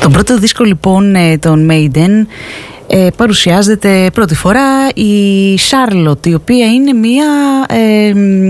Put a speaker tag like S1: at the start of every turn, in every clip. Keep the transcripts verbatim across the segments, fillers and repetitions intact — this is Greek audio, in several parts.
S1: Στον πρώτο δίσκο λοιπόν των Maiden ε, παρουσιάζεται πρώτη φορά η Charlotte, η οποία είναι μια ε,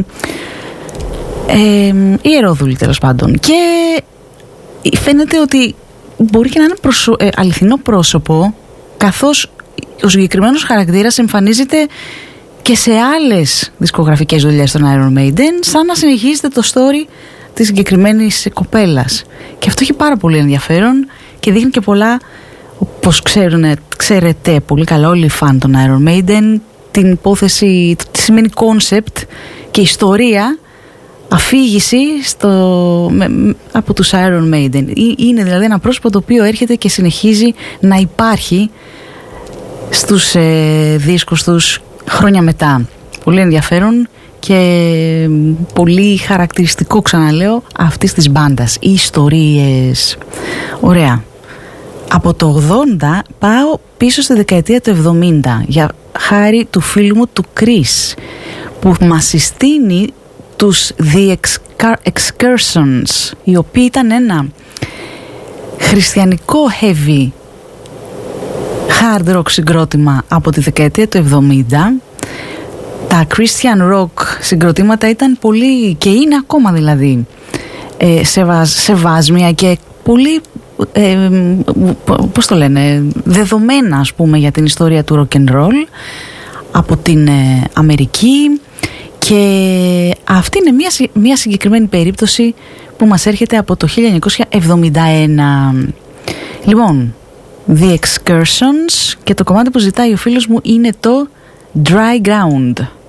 S1: ε, ιερόδουλη τέλος πάντων, και φαίνεται ότι μπορεί και να είναι προσω... ε, αληθινό πρόσωπο, καθώς ο συγκεκριμένος χαρακτήρας εμφανίζεται και σε άλλες δισκογραφικές δουλειές των Iron Maiden, σαν να συνεχίζεται το story της συγκεκριμένης κοπέλας. Και αυτό έχει πάρα πολύ ενδιαφέρον και δείχνει και πολλά, όπως ξέρουν, ξέρετε πολύ καλά όλοι οι φαν των Iron Maiden, την υπόθεση, τι σημαίνει concept και ιστορία, αφήγηση στο, με, από τους Iron Maiden. Είναι δηλαδή ένα πρόσωπο το οποίο έρχεται και συνεχίζει να υπάρχει στους ε, δίσκους τους χρόνια μετά. Πολύ ενδιαφέρον και πολύ χαρακτηριστικό, ξαναλέω, αυτής της μπάντας. Οι ιστορίες. Ωραία. Από το ογδόντα πάω πίσω στη δεκαετία του εβδομήντα, για χάρη του φίλου μου του Chris, που μας συστήνει τους The Excursions, οι οποίοι ήταν ένα χριστιανικό heavy hard rock συγκρότημα από τη δεκαετία του εβδομήντα. Τα Christian rock συγκροτήματα ήταν πολύ, και είναι ακόμα δηλαδή, ε, σεβασ, σεβάσμια και πολύ, ε, πώς το λένε, δεδομένα, ας πούμε, για την ιστορία του rock and roll από την ε, Αμερική. Και αυτή είναι μια, μια συγκεκριμένη περίπτωση που μας έρχεται από το χίλια εννιακόσια εβδομήντα ένα. Λοιπόν, The Excursions, και το κομμάτι που ζητάει ο φίλος μου είναι το Dry Ground.